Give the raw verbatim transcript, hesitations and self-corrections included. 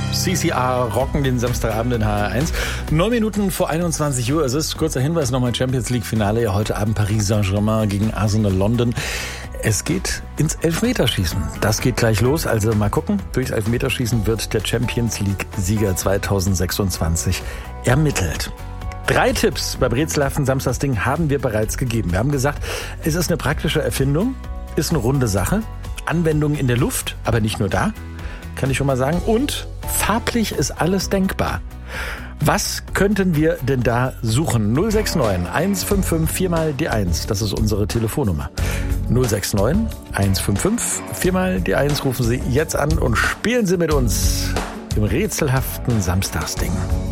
C C R rocken den Samstagabend in H R eins. Neun Minuten vor einundzwanzig Uhr. Es ist, kurzer Hinweis, nochmal Champions League Finale. Ja, heute Abend Paris Saint-Germain gegen Arsenal London. Es geht ins Elfmeterschießen. Das geht gleich los. Also mal gucken. Durchs Elfmeterschießen wird der Champions League Sieger zweitausendsechsundzwanzig ermittelt. Drei Tipps beim rätselhaften Samstagsding haben wir bereits gegeben. Wir haben gesagt, es ist eine praktische Erfindung, ist eine runde Sache, Anwendung in der Luft, aber nicht nur da, kann ich schon mal sagen. Und farblich ist alles denkbar. Was könnten wir denn da suchen? null sechs neun eins fünf fünf vier mal die eins, das ist unsere Telefonnummer. null sechs neun eins fünf fünf vier mal die eins, rufen Sie jetzt an und spielen Sie mit uns im rätselhaften Samstagsding.